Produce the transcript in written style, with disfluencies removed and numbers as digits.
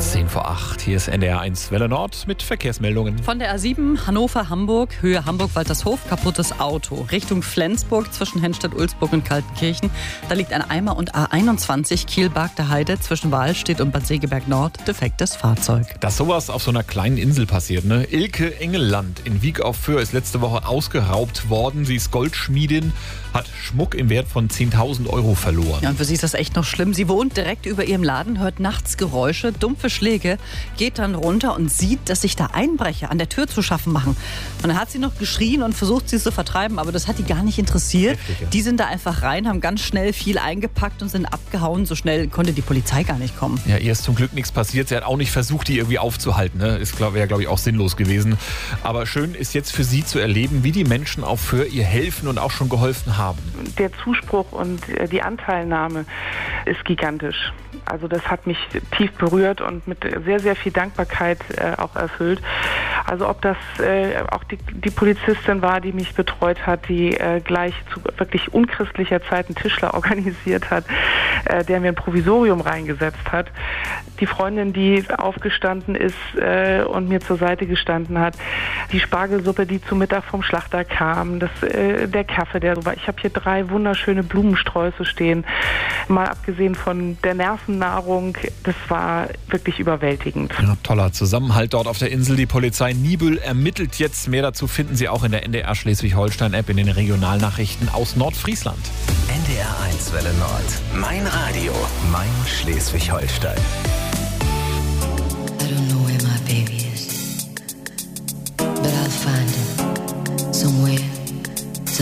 10 vor 8. Hier ist NDR1 Welle Nord mit Verkehrsmeldungen. Von der A7 Hannover-Hamburg, Höhe Hamburg-Waltershof, kaputtes Auto. Richtung Flensburg zwischen Henstedt-Ulzburg und Kaltenkirchen. Da liegt ein Eimer und A21 Kiel-Bargter Heide zwischen Wahlstedt und Bad Segeberg-Nord. Defektes Fahrzeug. Dass sowas auf so einer kleinen Insel passiert, ne? Ilke Engelland in Wiek auf Föhr ist letzte Woche ausgeraubt worden. Sie ist Goldschmiedin, hat Schmuck im Wert von 10.000 Euro verloren. Ja, und für sie ist das echt noch schlimm. Sie wohnt direkt über ihrem Laden, hört nachts Geräusche, dumpfe Schläge, geht dann runter und sieht, dass sich da Einbrecher an der Tür zu schaffen machen. Und dann hat sie noch geschrien und versucht, sie zu vertreiben, aber das hat die gar nicht interessiert. Heftig, ja. Die sind da einfach rein, haben ganz schnell viel eingepackt und sind abgehauen. So schnell konnte die Polizei gar nicht kommen. Ja, ihr ist zum Glück nichts passiert. Sie hat auch nicht versucht, die irgendwie aufzuhalten. Ne? Wäre, glaube ich, auch sinnlos gewesen. Aber schön ist jetzt für sie zu erleben, wie die Menschen auf Föhr ihr helfen und auch schon geholfen haben. Der Zuspruch und die Anteilnahme ist gigantisch. Also das hat mich tief berührt und mit sehr, sehr viel Dankbarkeit auch erfüllt. Also ob das auch die Polizistin war, die mich betreut hat, die gleich zu wirklich unchristlicher Zeit einen Tischler organisiert hat, der mir ein Provisorium reingesetzt hat. Die Freundin, die aufgestanden ist und mir zur Seite gestanden hat. Die Spargelsuppe, die zu Mittag vom Schlachter kam. Der Kaffee, der so war. Ich habe hier 3 wunderschöne Blumensträuße stehen. Mal abgesehen von der Nervennahrung, das war wirklich überwältigend. Ja, toller Zusammenhalt dort auf der Insel. Die Polizei Niebüll ermittelt jetzt. Mehr dazu finden Sie auch in der NDR Schleswig-Holstein-App in den Regionalnachrichten aus Nordfriesland. NDR1 Welle Nord. Mein Radio. Mein Schleswig-Holstein.